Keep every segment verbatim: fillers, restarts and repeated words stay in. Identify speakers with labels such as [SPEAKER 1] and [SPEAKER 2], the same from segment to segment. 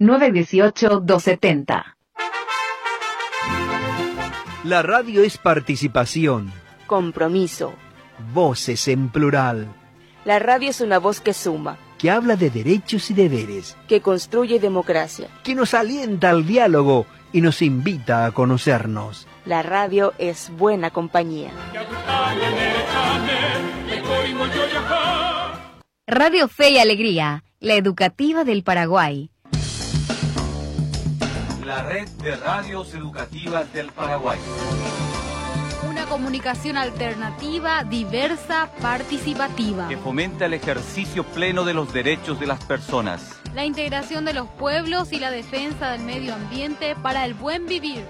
[SPEAKER 1] nueve uno ocho, dos siete cero.
[SPEAKER 2] La radio es participación.
[SPEAKER 3] Compromiso.
[SPEAKER 2] Voces en plural.
[SPEAKER 3] La radio es una voz que suma.
[SPEAKER 2] Que habla de derechos y deberes.
[SPEAKER 3] Que construye democracia.
[SPEAKER 2] Que nos alienta al diálogo y nos invita a conocernos.
[SPEAKER 3] La radio es buena compañía.
[SPEAKER 1] Radio Fe y Alegría, la educativa del Paraguay.
[SPEAKER 4] La red de radios educativas del Paraguay.
[SPEAKER 5] Una comunicación alternativa, diversa, participativa.
[SPEAKER 4] Que fomenta el ejercicio pleno de los derechos de las personas.
[SPEAKER 5] La integración de los pueblos y la defensa del medio ambiente para el buen vivir.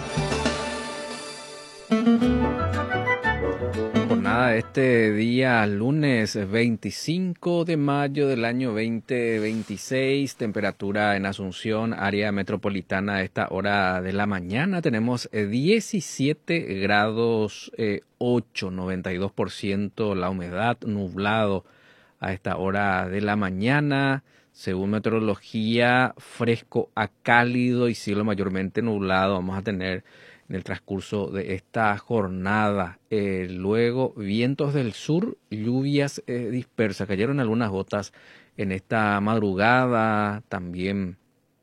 [SPEAKER 6] Jornada este día lunes veinticinco de mayo del año veinte veintiséis, temperatura en Asunción, área metropolitana a esta hora de la mañana tenemos diecisiete grados ocho, noventa y dos por ciento la humedad, nublado a esta hora de la mañana, según meteorología fresco a cálido y cielo mayormente nublado vamos a tener en el transcurso de esta jornada. Eh, luego, vientos del sur, lluvias eh, dispersas. Cayeron algunas gotas en esta madrugada, también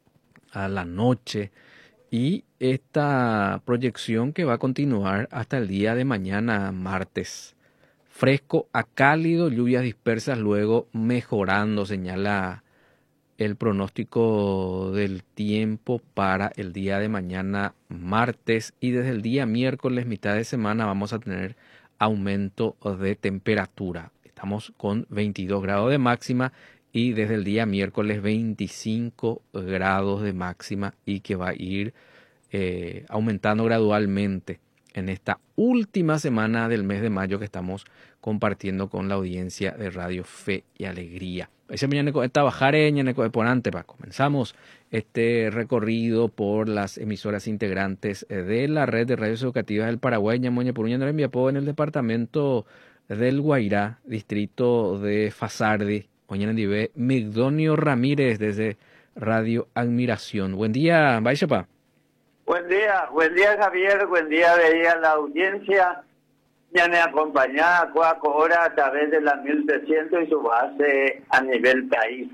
[SPEAKER 6] a la noche. Y esta proyección que va a continuar hasta el día de mañana, martes. Fresco a cálido, lluvias dispersas, luego mejorando, señala el pronóstico del tiempo para el día de mañana martes y desde el día miércoles, mitad de semana, vamos a tener aumento de temperatura. Estamos con veintidós grados de máxima y desde el día miércoles veinticinco grados de máxima y que va a ir eh, aumentando gradualmente en esta última semana del mes de mayo que estamos compartiendo con la audiencia de Radio Fe y Alegría. Ese mañana esta bajareña ponante pa comenzamos este recorrido por las emisoras integrantes de la red de radios educativas del Paraguay, Ñamoña Puruña Narenbiapó, en el departamento del Guairá, distrito de Fasardi, Oñandivé, Migdonio Ramírez desde Radio Admiración. Buen día, Baixapa.
[SPEAKER 7] Buen día, buen día Javier, buen día veía la audiencia. Ya me acompañaba cuatro horas a través de la mil trescientos y su base a nivel país.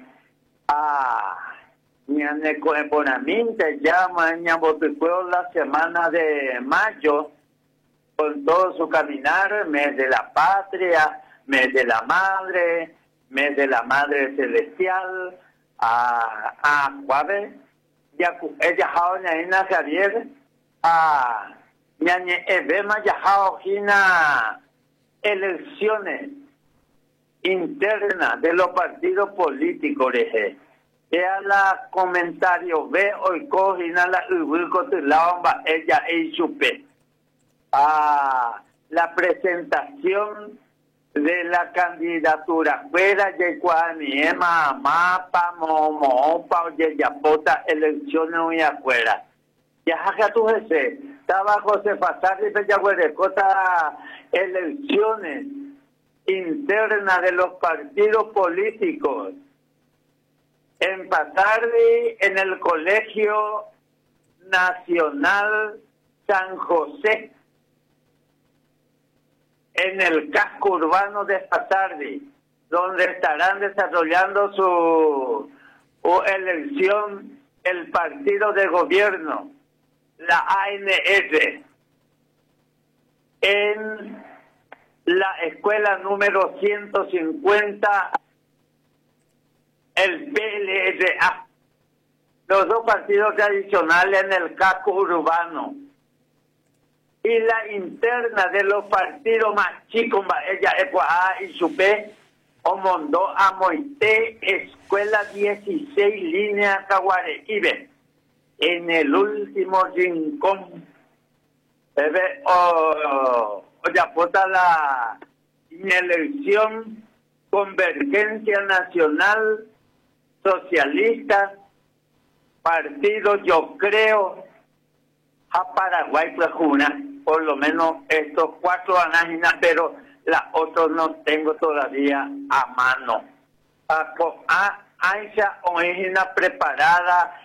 [SPEAKER 7] Ah, ya me coeponamente ya mañana boticueo la semana de mayo con todo su caminar, mes de la patria, mes de la madre, mes de la madre celestial, a a Juárez, ya ella jaona ina Javier, a Ñañe Ebema Yajao Gina elecciones internas de los partidos políticos, reje. Ella la comentario ve hoy cogina la ubico tu lamba ella e chupe. Ah, la presentación de la candidatura fuera de Cuaniema, Mapa, Momo, Pau, Yapota, elecciones muy afuera. Ya jaja tu ese. Estaba José Fasardi Pellahuerecota, elecciones internas de los partidos políticos. En Fasardi, en el Colegio Nacional San José, en el casco urbano de Fasardi, donde estarán desarrollando su, su elección el partido de gobierno, la A N R, en la escuela número ciento cincuenta, el P L R A, los dos partidos tradicionales en el casco urbano, y la interna de los partidos más chicos, ella Ecuador y Supé, Omondo, Amoité, escuela dieciséis, línea Caguarequibe. En el último rincón, bebé, o ya vota la elección, Convergencia Nacional Socialista, partido, yo creo, a Paraguay, pues una, por lo menos estos cuatro anáginas, pero las otras no tengo todavía a mano. A, a Aisha, o preparada